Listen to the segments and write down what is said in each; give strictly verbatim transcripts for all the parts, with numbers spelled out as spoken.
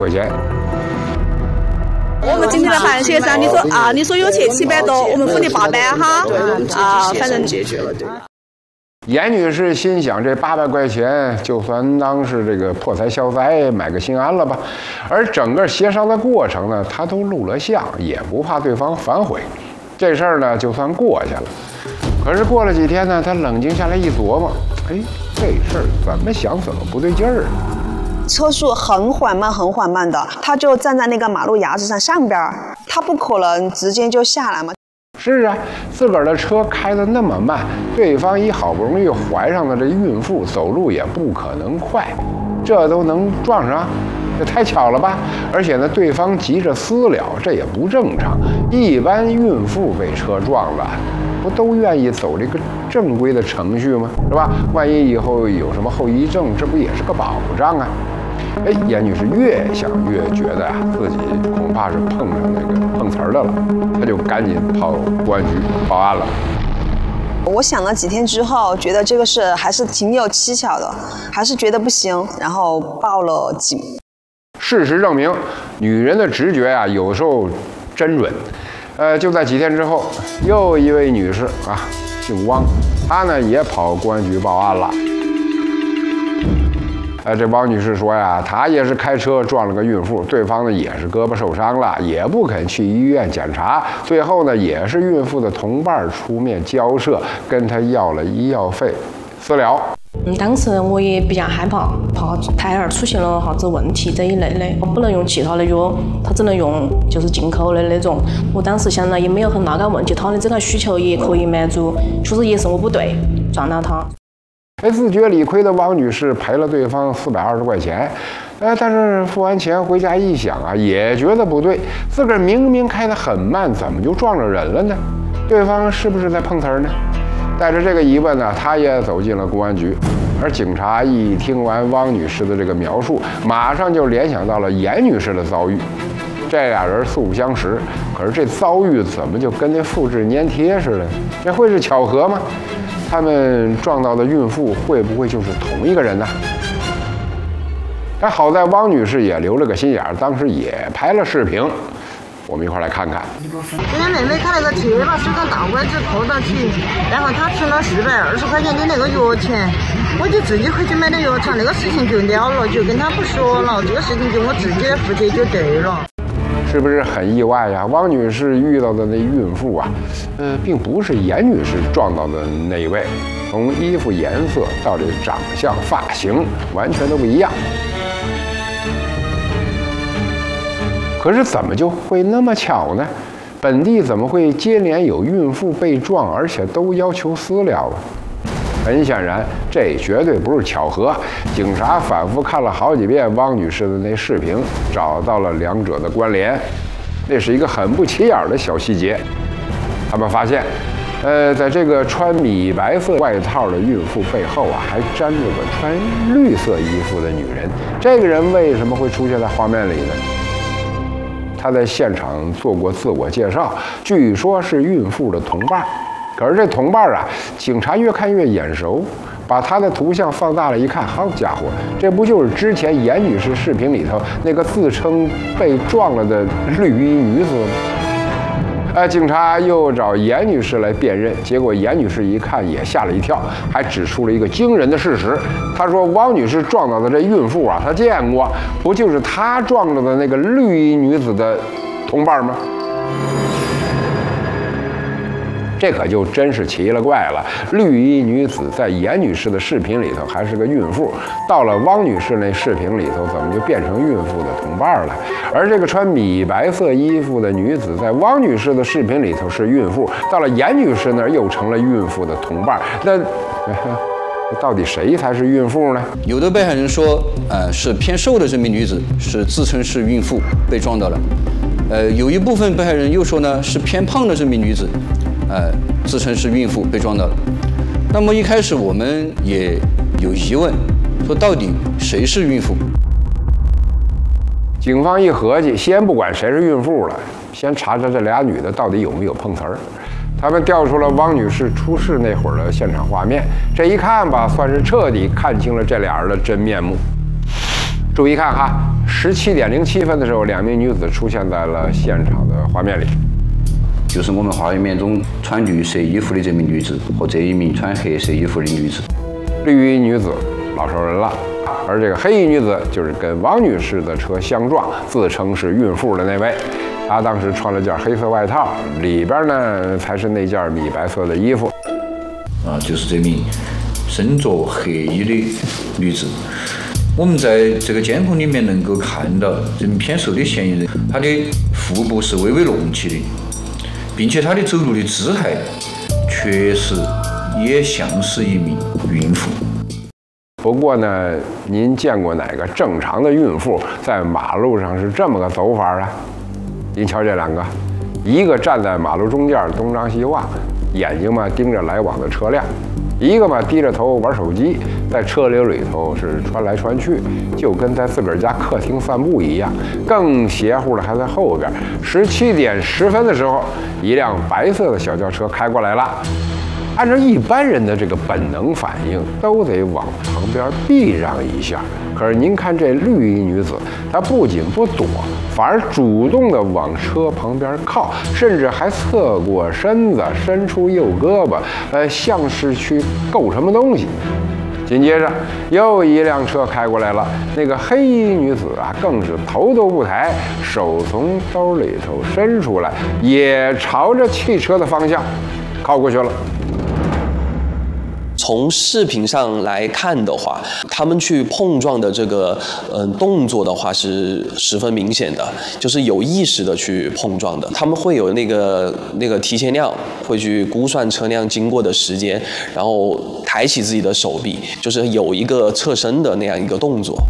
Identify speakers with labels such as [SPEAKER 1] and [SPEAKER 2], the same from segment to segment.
[SPEAKER 1] 块钱。
[SPEAKER 2] 我们今天来办协商，你说啊，你说有钱七百多，我们付你八百哈，啊，反正解决了，对。
[SPEAKER 1] 严女士心想，这八百块钱就算当是这个破财消灾，买个心安了吧。而整个协商的过程呢，她都录了像，也不怕对方反悔。这事儿呢，就算过去了。可是过了几天呢，她冷静下来一琢磨，哎，这事儿怎么想怎么不对劲儿啊。
[SPEAKER 3] 车速很缓慢，很缓慢的，他就站在那个马路牙子上上边，他不可能直接就下来嘛。
[SPEAKER 1] 是啊，自个儿的车开得那么慢，对方一好不容易怀上的这孕妇，走路也不可能快，这都能撞上，这太巧了吧？而且呢，对方急着私了，这也不正常。一般孕妇被车撞了，不都愿意走这个正规的程序吗？是吧？万一以后有什么后遗症，这不也是个保障啊？哎，严女士越想越觉得啊，自己恐怕是碰上那个碰瓷儿的了，她就赶紧跑公安局报案了。
[SPEAKER 3] 我想了几天之后，觉得这个事还是挺有蹊跷的，还是觉得不行，然后报了警。
[SPEAKER 1] 事实证明，女人的直觉啊，有时候真准。呃，就在几天之后，又一位女士啊，姓汪，她呢也跑公安局报案了。呃，这汪女士说呀，她也是开车撞了个孕妇，对方呢也是胳膊受伤了，也不肯去医院检查，最后呢也是孕妇的同伴出面交涉，跟她要了医药费，私了。
[SPEAKER 4] 嗯，当时我也比较害怕，怕胎儿出现了啥子问题这一类的，我不能用其他的药，它只能用就是进口的那种。我当时想了也没有很大的问题，他的这套需求也可以满足，确实也是我不对，撞到他。
[SPEAKER 1] 哎，自觉理亏的汪女士赔了对方四百二十块钱，呃，但是付完钱回家一想啊，也觉得不对，自个儿明明开得很慢，怎么就撞着人了呢？对方是不是在碰瓷儿呢？带着这个疑问呢，她也走进了公安局。而警察一听完汪女士的这个描述，马上就联想到了严女士的遭遇。这俩人素不相识，可是这遭遇怎么就跟那复制粘贴似的？这会是巧合吗？他们撞到的孕妇会不会就是同一个人呢？但好在汪女士也留了个心眼儿，当时也拍了视频，我们一块来看看。
[SPEAKER 5] 今天妹妹她那个车把手上大拐子扣到起，然后她存了四百二十块钱的那个药钱，我就自己回去买的药厂，那个事情就了了，就跟她不说了，这个事情就我自己来负责就对了。
[SPEAKER 1] 是不是很意外呀？汪女士遇到的那孕妇啊，呃，并不是严女士撞到的那一位，从衣服颜色到这长相、发型，完全都不一样。可是怎么就会那么巧呢？本地怎么会接连有孕妇被撞，而且都要求私了啊？很显然，这绝对不是巧合。警察反复看了好几遍汪女士的那视频，找到了两者的关联。那是一个很不起眼的小细节。他们发现，呃，在这个穿米白色外套的孕妇背后啊，还站着个穿绿色衣服的女人。这个人为什么会出现在画面里呢？他在现场做过自我介绍，据说是孕妇的同伴。可是这同伴啊，警察越看越眼熟，把他的图像放大了一看，好家伙，这不就是之前严女士视频里头那个自称被撞了的绿衣女子吗？呃，警察又找严女士来辨认，结果严女士一看也吓了一跳，还指出了一个惊人的事实。她说汪女士撞到的这孕妇啊，她见过，不就是她撞着的那个绿衣女子的同伴吗？这可就真是奇了怪了。绿衣女子在严女士的视频里头还是个孕妇，到了汪女士那视频里头，怎么就变成孕妇的同伴了？而这个穿米白色衣服的女子，在汪女士的视频里头是孕妇，到了严女士那儿又成了孕妇的同伴。那到底谁才是孕妇呢？
[SPEAKER 6] 有的被害人说，呃，是偏瘦的这名女子是自称是孕妇被撞到了，呃，有一部分被害人又说呢，是偏胖的这名女子。呃，自称是孕妇被撞到了。那么一开始我们也有疑问，说到底谁是孕妇？
[SPEAKER 1] 警方一合计，先不管谁是孕妇了，先查查这俩女的到底有没有碰瓷儿。他们调出了汪女士出事那会儿的现场画面，这一看吧，算是彻底看清了这俩人的真面目。 注意看哈，十七点零七分的时候，两名女子出现在了现场的画面里，
[SPEAKER 6] 就是我们画面中穿绿色衣服的这名女子和这一名穿黑色衣服的女子。
[SPEAKER 1] 绿衣女子老熟人了，而这个黑衣女子就是跟王女士的车相撞，自称是孕妇的那位。她当时穿了件黑色外套，里边呢才是那件米白色的衣服。
[SPEAKER 7] 啊，就是这名身着黑衣的女子。我们在这个监控里面能够看到，这名偏瘦的嫌疑人，她的腹部是微微隆起的，并且她的走路的姿态确实也像是一名孕妇。
[SPEAKER 1] 不过呢，您见过哪个正常的孕妇在马路上是这么个走法啊？您瞧这两个，一个站在马路中间东张西望，眼睛嘛盯着来往的车辆；一个嘛低着头玩手机，在车流里头是穿来穿去，就跟在自个儿家客厅散步一样。更邪乎的还在后边，十七点十分的时候，一辆白色的小轿车开过来了。按照一般人的这个本能反应，都得往旁边避让一下。可是您看这绿衣女子，她不仅不躲，反而主动的往车旁边靠，甚至还侧过身子，伸出右胳膊，呃，像是去够什么东西。紧接着又一辆车开过来了，那个黑衣女子啊，更是头都不抬，手从兜里头伸出来，也朝着汽车的方向靠过去了。
[SPEAKER 8] 从视频上来看的话，他们去碰撞的这个嗯、呃、动作的话是十分明显的，就是有意识的去碰撞的。他们会有那个那个提前量，会去估算车辆经过的时间，然后抬起自己的手臂，就是有一个侧身的那样一个动作。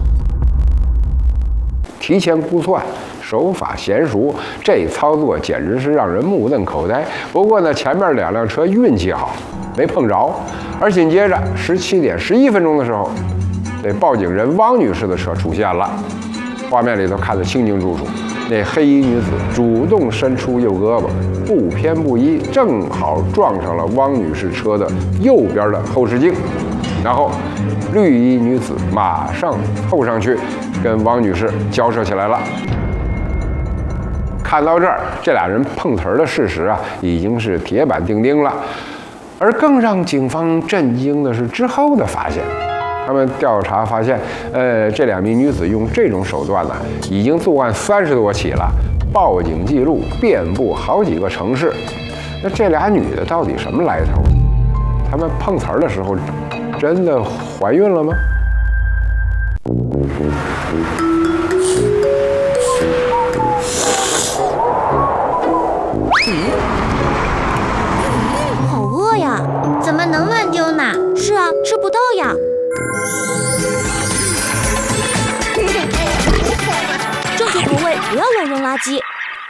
[SPEAKER 1] 提前估算，手法娴熟，这操作简直是让人目瞪口呆。不过呢，前面两辆车运气好，没碰着。而紧接着十七点十一分钟的时候，这报警人汪女士的车出现了，画面里头看得清清楚楚。那黑衣女子主动伸出右胳膊，不偏不倚，正好撞上了汪女士车的右边的后视镜，然后绿衣女子马上凑上去，跟汪女士交涉起来了。看到这儿，这俩人碰瓷儿的事实啊，已经是铁板钉钉了。而更让警方震惊的是之后的发现，他们调查发现，呃，这两名女子用这种手段呢，已经作案三十多起了，报警记录遍布好几个城市。那这俩女的到底什么来头？她们碰瓷儿的时候，真的怀孕了吗？
[SPEAKER 9] 好饿呀，怎么能乱丢呢？是啊，吃不到呀。正确投喂，不要乱扔垃圾。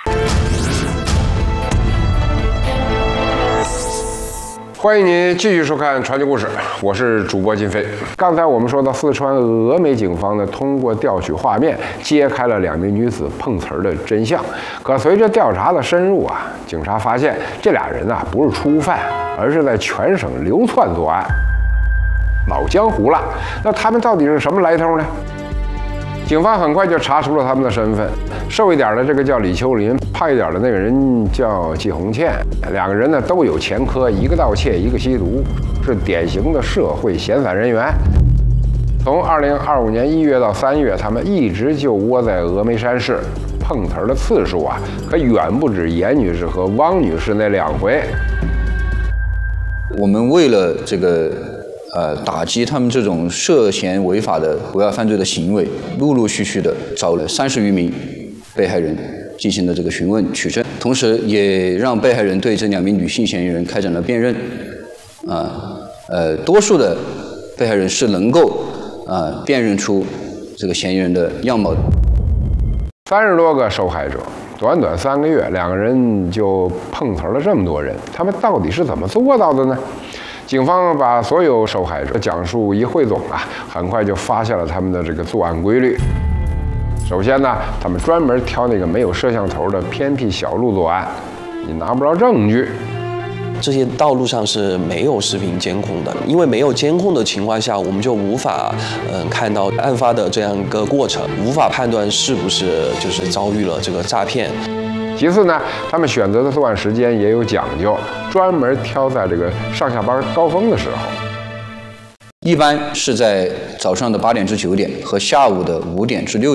[SPEAKER 1] 欢迎您继续收看传奇故事，我是主播金飞。刚才我们说到四川峨眉警方呢，通过调取画面，揭开了两名女子碰瓷儿的真相。可随着调查的深入啊，警察发现这俩人啊不是初犯，而是在全省流窜作案，老江湖了。那他们到底是什么来头呢？警方很快就查出了他们的身份，瘦一点的这个叫李秋林，胖一点的那个人叫季红倩。两个人呢都有前科，一个盗窃，一个吸毒，是典型的社会闲散人员。从二零二五年一月到三月，他们一直就窝在峨眉山市，碰瓷儿的次数啊，可远不止严女士和汪女士那两回。
[SPEAKER 6] 我们为了这个。呃，打击他们这种涉嫌违法的违法犯罪的行为，陆陆续续的找了三十余名被害人进行了这个询问取证，同时也让被害人对这两名女性嫌疑人开展了辨认。啊，呃，多数的被害人是能够啊、呃、辨认出这个嫌疑人的样貌的。
[SPEAKER 1] 三十多个受害者，短短三个月，两个人就碰瓷了这么多人，他们到底是怎么做到的呢？警方把所有受害者讲述一汇总啊，很快就发现了他们的这个作案规律。首先呢，他们专门挑那个没有摄像头的偏僻小路作案，你拿不着证据。
[SPEAKER 8] 这些道路上是没有视频监控的，因为没有监控的情况下，我们就无法嗯、呃、看到案发的这样一个过程，无法判断是不是就是遭遇了这个诈骗。
[SPEAKER 1] 其次呢，他们选择的作案时间也有讲究，专门挑在这个上下班高峰的时候。
[SPEAKER 7] 一般是在早上的八点至九点和下午的五点至六点。